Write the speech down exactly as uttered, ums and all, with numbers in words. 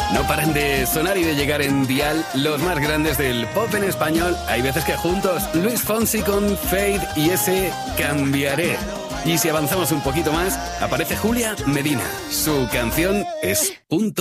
No paran de sonar y de llegar en dial los más grandes del pop en español. Hay veces que juntos, Luis Fonsi con Fade y ese Cambiaré. Y si avanzamos un poquito más, aparece Julia Medina. Su canción es Punto